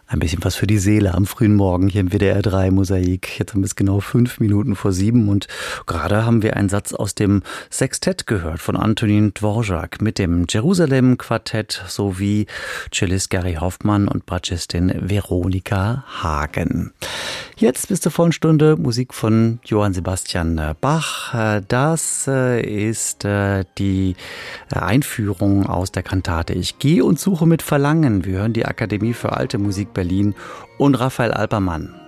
Ein bisschen was für die Seele am frühen Morgen hier im WDR 3 Mosaik. Jetzt haben wir es genau 5 Minuten vor 7 und gerade haben wir einen Satz aus dem Sextett gehört von Antonin Dvorak mit dem Jerusalem Quartett sowie Cellist Gary Hoffmann und Bratschistin Veronika Hagen. Jetzt bis zur vollen Stunde Musik von Johann Sebastian Bach. Das ist die Einführung aus der Kantate Ich gehe und suche mit Verlangen. Wir hören die Akademie für Alte Musik Berlin und Raphael Alpermann.